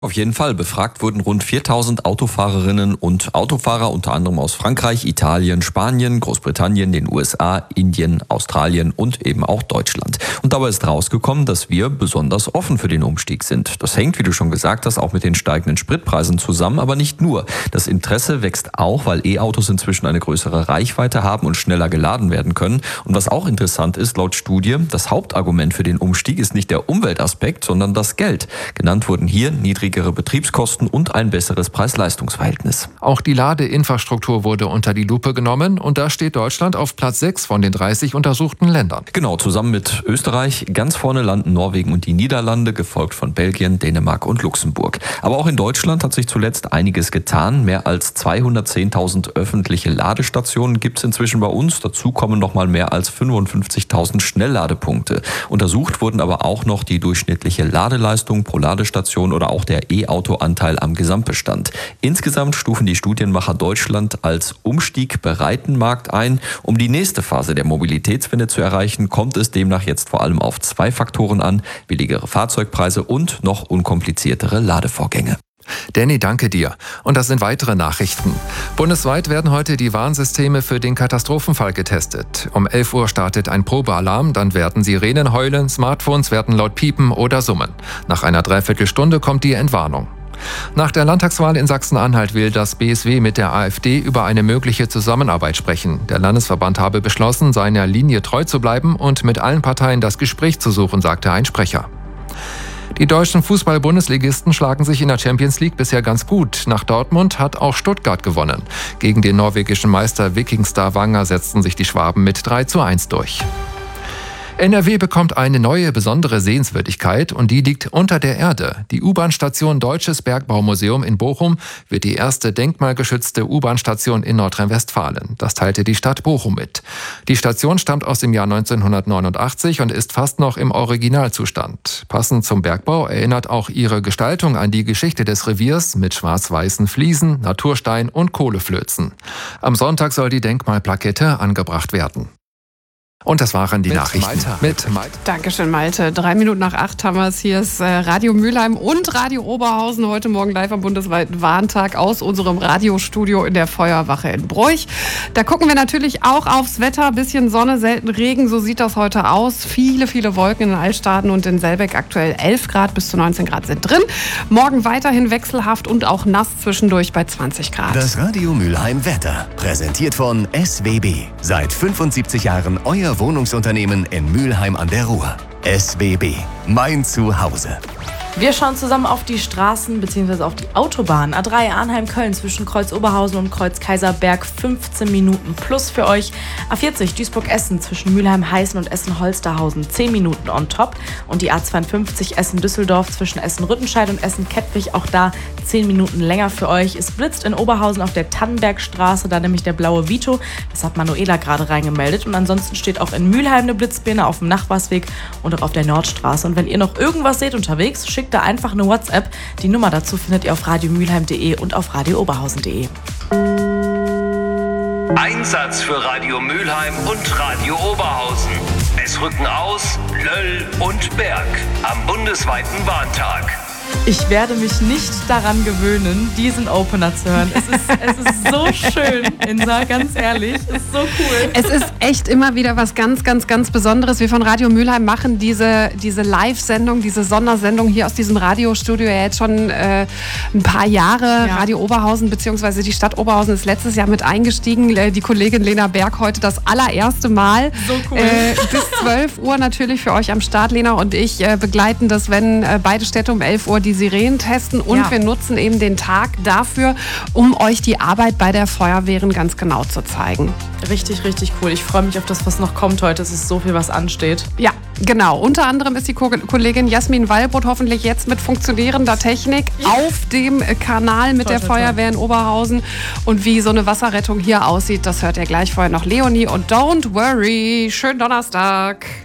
Auf jeden Fall. Befragt wurden rund 4000 Autofahrerinnen und Autofahrer, unter anderem aus Frankreich, Italien, Spanien, Großbritannien, den USA, Indien, Australien und eben auch Deutschland. Und dabei ist rausgekommen, dass wir besonders offen für den Umstieg sind. Das hängt, wie du schon gesagt hast, auch mit den steigenden Spritpreisen zusammen, aber nicht nur. Das Interesse wächst auch, weil E-Autos inzwischen eine größere Reichweite haben und schneller geladen werden können. Und was auch interessant ist, laut Studie, das Hauptargument für den Umstieg ist nicht der Umweltaspekt, sondern das Geld. Genannt wurden hier niedrigere Betriebskosten und ein besseres Preis-Leistungs-Verhältnis. Auch die Ladeinfrastruktur wurde unter die Lupe genommen und da steht Deutschland auf Platz 6 von den 30 untersuchten Ländern. Genau, zusammen mit Österreich. Ganz vorne landen Norwegen und die Niederlande, gefolgt von Belgien, Dänemark und Luxemburg. Aber auch in Deutschland hat sich zuletzt einiges getan. Mehr als 210.000 öffentliche Ladestationen gibt es inzwischen bei uns. Dazu kommen noch mal mehr als 55.000 Schnellladepunkte. Untersucht wurden aber auch noch die durchschnittliche Ladeleistung pro Ladestation oder auch der E-Auto-Anteil am Gesamtbestand. Insgesamt stufen die Studienmacher Deutschland als umstiegbereiten Markt ein. Um die nächste Phase der Mobilitätswende zu erreichen, kommt es demnach jetzt vor allem auf 2 Faktoren an: billigere Fahrzeugpreise und noch unkompliziertere Ladevorgänge. Danny, danke dir. Und das sind weitere Nachrichten. Bundesweit werden heute die Warnsysteme für den Katastrophenfall getestet. Um 11 Uhr startet ein Probealarm, dann werden Sirenen heulen, Smartphones werden laut piepen oder summen. Nach einer Dreiviertelstunde kommt die Entwarnung. Nach der Landtagswahl in Sachsen-Anhalt will das BSW mit der AfD über eine mögliche Zusammenarbeit sprechen. Der Landesverband habe beschlossen, seiner Linie treu zu bleiben und mit allen Parteien das Gespräch zu suchen, sagte ein Sprecher. Die deutschen Fußball-Bundesligisten schlagen sich in der Champions League bisher ganz gut. Nach Dortmund hat auch Stuttgart gewonnen. Gegen den norwegischen Meister Viking Stavanger setzten sich die Schwaben mit 3:1 durch. NRW bekommt eine neue besondere Sehenswürdigkeit und die liegt unter der Erde. Die U-Bahn-Station Deutsches Bergbaumuseum in Bochum wird die erste denkmalgeschützte U-Bahn-Station in Nordrhein-Westfalen. Das teilte die Stadt Bochum mit. Die Station stammt aus dem Jahr 1989 und ist fast noch im Originalzustand. Passend zum Bergbau erinnert auch ihre Gestaltung an die Geschichte des Reviers mit schwarz-weißen Fliesen, Naturstein und Kohleflözen. Am Sonntag soll die Denkmalplakette angebracht werden. Und das waren die Nachrichten. Malte. Dankeschön, Malte. 7:03 haben wir es. Hier ist Radio Mülheim und Radio Oberhausen. Heute Morgen live am bundesweiten Warntag aus unserem Radiostudio in der Feuerwache in Broich. Da gucken wir natürlich auch aufs Wetter. Bisschen Sonne, selten Regen. So sieht das heute aus. Viele, viele Wolken in den Altstaaten und in Selbeck. Aktuell 11 Grad bis zu 19 Grad sind drin. Morgen weiterhin wechselhaft und auch nass zwischendurch bei 20 Grad. Das Radio Mülheim Wetter. Präsentiert von SWB. Seit 75 Jahren euer Wohnungsunternehmen in Mülheim an der Ruhr. SWB, mein Zuhause. Wir schauen zusammen auf die Straßen bzw. auf die Autobahn. A3 Arnheim-Köln zwischen Kreuz Oberhausen und Kreuz Kaiserberg 15 Minuten plus für euch. A40 Duisburg-Essen zwischen Mülheim-Heißen und Essen-Holsterhausen 10 Minuten on top. Und die A52 Essen-Düsseldorf zwischen Essen-Rüttenscheid und Essen-Kettwig, auch da 10 Minuten länger für euch. Es blitzt in Oberhausen auf der Tannenbergstraße, da nämlich der blaue Vito. Das hat Manuela gerade reingemeldet. Und ansonsten steht auch in Mülheim eine Blitzbirne auf dem Nachbarsweg und auch auf der Nordstraße. Und wenn ihr noch irgendwas seht unterwegs, schickt da einfach eine WhatsApp. Die Nummer dazu findet ihr auf radiomülheim.de und auf radiooberhausen.de. Einsatz für Radio Mülheim und Radio Oberhausen. Es rücken aus Löll und Berg am bundesweiten Warntag. Ich werde mich nicht daran gewöhnen, diesen Opener zu hören. Es ist so schön, Insa, ganz ehrlich. Es ist so cool. Es ist echt immer wieder was ganz, ganz, ganz Besonderes. Wir von Radio Mülheim machen diese Live-Sendung, diese Sondersendung hier aus diesem Radiostudio ja jetzt schon ein paar Jahre. Ja. Radio Oberhausen bzw. die Stadt Oberhausen ist letztes Jahr mit eingestiegen. Die Kollegin Lena Berg heute das allererste Mal. So cool. Bis 12 Uhr natürlich für euch am Start. Lena und ich begleiten das, wenn beide Städte um 11 Uhr die Sirenen testen und wir nutzen eben den Tag dafür, um euch die Arbeit bei der Feuerwehren ganz genau zu zeigen. Richtig, richtig cool. Ich freue mich auf das, was noch kommt heute. Es ist so viel, was ansteht. Ja, genau. Unter anderem ist die Kollegin Jasmin Wallbrot hoffentlich jetzt mit funktionierender Technik auf dem Kanal mit der Feuerwehr in Oberhausen. Und wie so eine Wasserrettung hier aussieht, das hört ihr gleich. Vorher noch Leonie und Don't Worry. Schönen Donnerstag.